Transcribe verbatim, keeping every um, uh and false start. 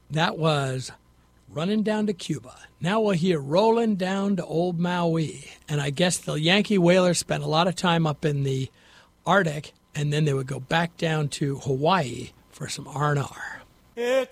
That was Running Down to Cuba. Now we'll hear Rolling Down to Old Maui. And I guess the Yankee Whalers spent a lot of time up in the Arctic, and then they would go back down to Hawaii for some R and R.